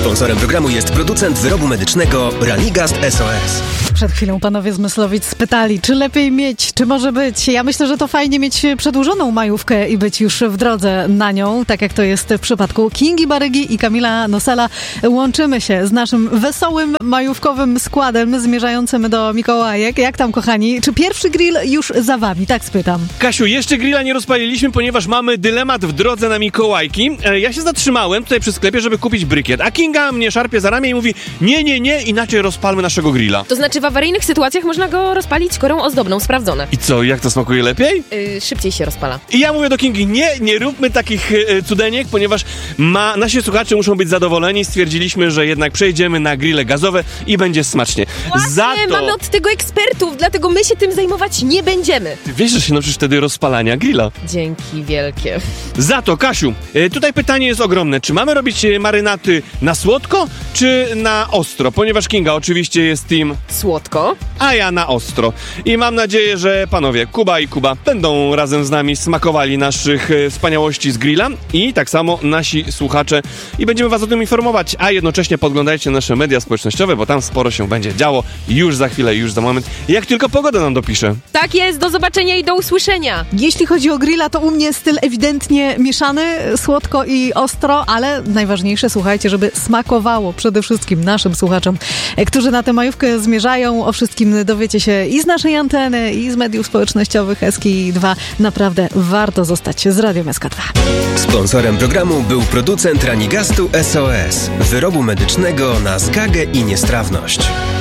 Sponsorem programu jest producent wyrobu medycznego Ranigast SOS. Przed chwilą panowie z Myslowic pytali, czy lepiej mieć, czy może być. Ja myślę, że to fajnie mieć przedłużoną majówkę i być już w drodze na nią, tak jak to jest w przypadku Kingi Barygi i Kamila Nosela. Łączymy się z naszym wesołym, majówkowym składem zmierzającym do Mikołajek. Jak tam, kochani? Czy pierwszy grill już za wami? Tak spytam. Kasiu, jeszcze grilla nie rozpaliliśmy, ponieważ mamy dylemat w drodze na Mikołajki. Ja się zatrzymałem tutaj przy sklepie, żeby kupić brykiet, a Kinga mnie szarpie za ramię i mówi nie, inaczej rozpalmy naszego grilla. To znaczy w awaryjnych sytuacjach można go rozpalić korą ozdobną, sprawdzone. I co, jak to smakuje lepiej? Szybciej się rozpala. I ja mówię do Kingi, nie róbmy takich cudeniek, ponieważ nasi słuchacze muszą być zadowoleni. Stwierdziliśmy, że jednak przejdziemy na grille gazowe i będzie smacznie. Właśnie, mamy od tego ekspertów, dlatego my się tym zajmować nie będziemy. Ty wiesz, że się nauczysz wtedy rozpalania grilla. Dzięki wielkie. Za to, Kasiu, tutaj pytanie jest ogromne. Czy mamy robić marynaty na słodko, czy na ostro? Ponieważ Kinga oczywiście jest team Słodko. a ja na ostro. I mam nadzieję, że panowie Kuba i Kuba będą razem z nami smakowali naszych wspaniałości z grilla i tak samo nasi słuchacze i będziemy was o tym informować, a jednocześnie podglądajcie nasze media społecznościowe, bo tam sporo się będzie działo już za chwilę, już za moment, jak tylko pogoda nam dopisze. Tak jest, do zobaczenia i do usłyszenia. Jeśli chodzi o grilla, to u mnie styl ewidentnie mieszany, słodko i ostro, ale najważniejsze, słuchajcie, żeby smakowało przede wszystkim naszym słuchaczom, którzy na tę majówkę zmierzają. O wszystkim dowiecie się i z naszej anteny, i z mediów społecznościowych SK2. Naprawdę warto zostać z Radiem SK2. Sponsorem programu był producent Ranigastu SOS, wyrobu medycznego na zgagę i niestrawność.